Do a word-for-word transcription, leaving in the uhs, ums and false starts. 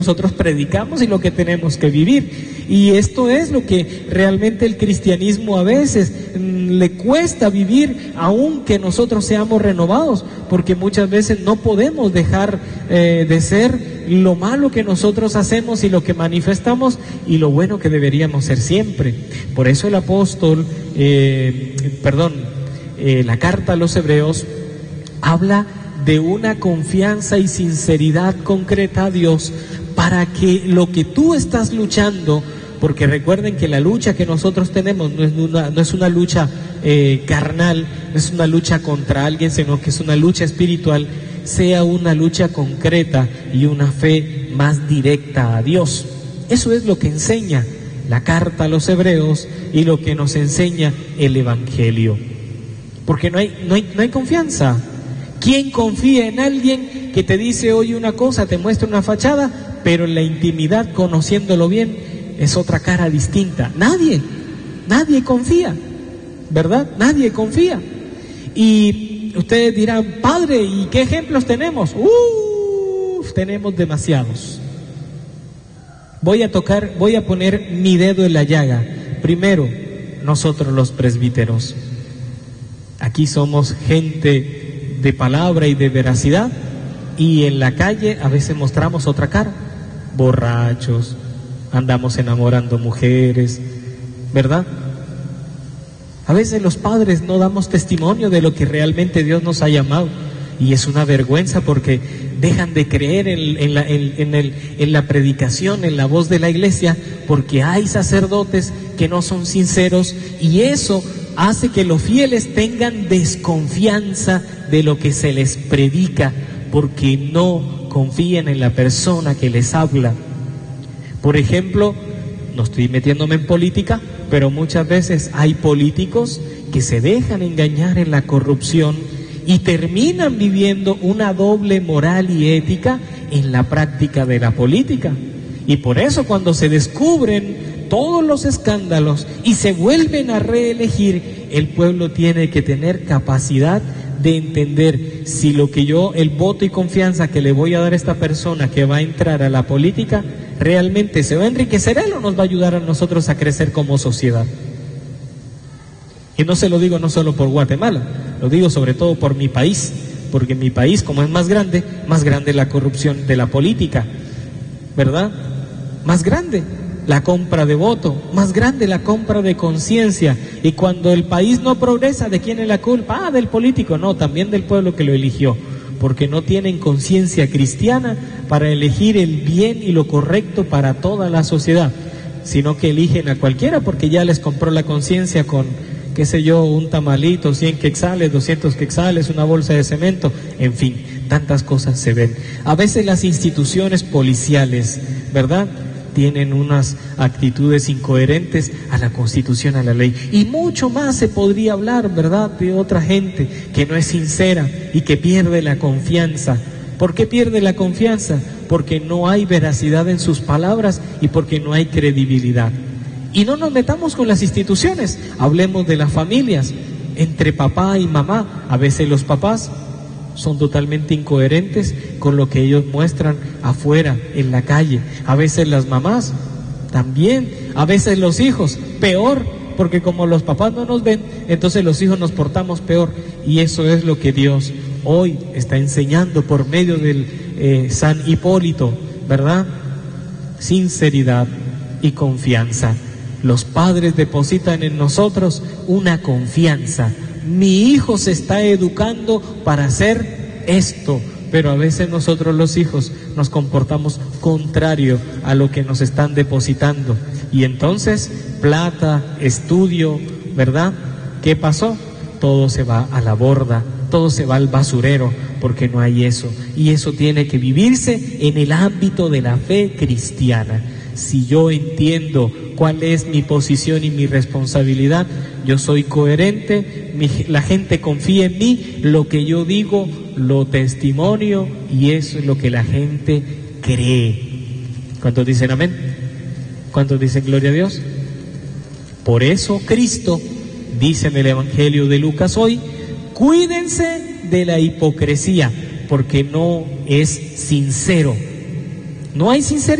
nosotros predicamos y lo que tenemos que vivir. Y esto es lo que realmente el cristianismo a veces mmm, le cuesta vivir, aunque nosotros seamos renovados, porque muchas veces no podemos dejar eh, de ser lo malo que nosotros hacemos y lo que manifestamos y lo bueno que deberíamos ser siempre. Por eso el apóstol, eh, perdón, eh, la carta a los Hebreos habla de una confianza y sinceridad concreta a Dios, para que lo que tú estás luchando, porque recuerden que la lucha que nosotros tenemos no es una, no es una lucha eh, carnal, no es una lucha contra alguien, sino que es una lucha espiritual, sea una lucha concreta y una fe más directa a Dios. Eso es lo que enseña la carta a los Hebreos y lo que nos enseña el Evangelio. Porque no hay, no hay, no hay confianza. ¿Quién confía en alguien que te dice hoy una cosa, te muestra una fachada, pero en la intimidad, conociéndolo bien, es otra cara distinta? Nadie, nadie confía, ¿verdad? Nadie confía. Y ustedes dirán, padre, ¿y qué ejemplos tenemos? Uf, tenemos demasiados. Voy a tocar, voy a poner mi dedo en la llaga. Primero, nosotros los presbíteros. Aquí somos gente de palabra y de veracidad, y en la calle a veces mostramos otra cara, borrachos, andamos enamorando mujeres, ¿verdad? A veces los padres no damos testimonio de lo que realmente Dios nos ha llamado, y es una vergüenza porque dejan de creer en, en, la, en, en, el, en la predicación, en la voz de la iglesia, porque hay sacerdotes que no son sinceros, y eso hace que los fieles tengan desconfianza de lo que se les predica, porque no confían en la persona que les habla. Por ejemplo, no estoy metiéndome en política, pero muchas veces hay políticos que se dejan engañar en la corrupción y terminan viviendo una doble moral y ética en la práctica de la política. Y por eso cuando se descubren todos los escándalos y se vuelven a reelegir, el pueblo tiene que tener capacidad de entender si lo que yo, el voto y confianza que le voy a dar a esta persona que va a entrar a la política, realmente se va a enriquecer él o nos va a ayudar a nosotros a crecer como sociedad. Y no se lo digo no solo por Guatemala, lo digo sobre todo por mi país, porque mi país, como es más grande, más grande la corrupción de la política, ¿verdad? Más grande la compra de voto, más grande la compra de conciencia. Y cuando el país no progresa, ¿de quién es la culpa? Ah, del político. No, también del pueblo que lo eligió, porque no tienen conciencia cristiana para elegir el bien y lo correcto para toda la sociedad, sino que eligen a cualquiera porque ya les compró la conciencia con, qué sé yo, un tamalito, cien quetzales, doscientos quetzales, una bolsa de cemento, en fin, tantas cosas se ven. A veces las instituciones policiales, ¿verdad?, tienen unas actitudes incoherentes a la Constitución, a la ley, y mucho más se podría hablar, ¿verdad?, de otra gente que no es sincera y que pierde la confianza. ¿Por qué pierde la confianza? Porque no hay veracidad en sus palabras y porque no hay credibilidad. Y no nos metamos con las instituciones, hablemos de las familias, entre papá y mamá. A veces los papás son totalmente incoherentes con lo que ellos muestran afuera, en la calle. A veces las mamás también, a veces los hijos, peor, porque como los papás no nos ven, entonces los hijos nos portamos peor. Y eso es lo que Dios hoy está enseñando por medio del eh, San Hipólito, ¿verdad? Sinceridad y confianza. Los padres depositan en nosotros una confianza. Mi hijo se está educando para hacer esto, pero a veces nosotros los hijos nos comportamos contrario a lo que nos están depositando. Y entonces, plata, estudio, ¿verdad? ¿Qué pasó? Todo se va a la borda, todo se va al basurero, porque no hay eso. Y eso tiene que vivirse en el ámbito de la fe cristiana. Si yo entiendo cuál es mi posición y mi responsabilidad, yo soy coherente, mi, la gente confía en mí, lo que yo digo lo testimonio y eso es lo que la gente cree. ¿Cuántos dicen amén? ¿Cuántos dicen gloria a Dios? Por eso Cristo dice en el Evangelio de Lucas hoy, cuídense de la hipocresía, porque no es sincero. No hay sinceridad.